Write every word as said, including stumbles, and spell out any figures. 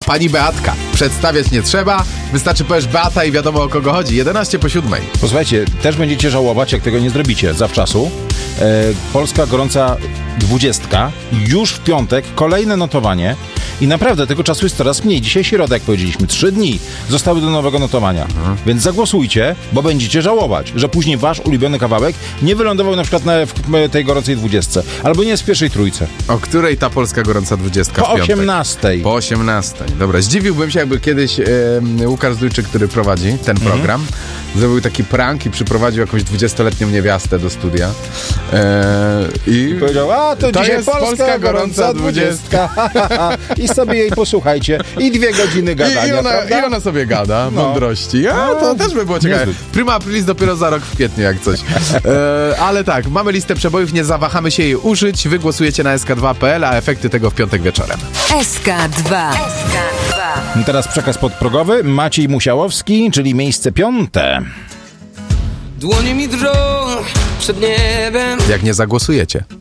pani Beatka. Przedstawiać nie trzeba, wystarczy powiesz Beata i wiadomo o kogo chodzi. jedenaście po siódmej. Posłuchajcie, też będziecie żałować, jak tego nie zrobicie zawczasu. E, Polska gorąca dwudziestka, już w piątek, kolejne notowanie. I naprawdę tego czasu jest coraz mniej. Dzisiaj środa, jak powiedzieliśmy, trzy dni zostały do nowego notowania. Mhm. Więc zagłosujcie, bo będziecie żałować, że później wasz ulubiony kawałek nie wylądował na przykład na, w tej gorącej dwudziestce. Albo nie jest w pierwszej trójce. O której ta Polska gorąca dwudziestka Po w piątek? osiemnastej. Po osiemnastej. Dobra, zdziwiłbym się, jakby kiedyś e, Łukasz Dujczyk, który prowadzi ten program, mhm. zrobił taki prank i przyprowadził jakąś dwudziestoletnią niewiastę do studia. E, i, I powiedział, a to, to dzisiaj jest Polska, Polska gorąca dwudziestka. I sobie jej posłuchajcie. I dwie godziny gadania, I, i, ona, i ona sobie gada, no. mądrości. A, to też by było ciekawe. Prima aprilis dopiero za rok w kwietniu, jak coś. E, ale tak, mamy listę przebojów, nie zawahamy się jej użyć. Wy głosujecie na S K dwa kropka P L, a efekty tego w piątek wieczorem. S K dwa. S K dwa. Teraz przekaz podprogowy. Maciej Musiałowski, czyli miejsce piąte. Dłonie mi drżą przed niebem. Jak nie zagłosujecie.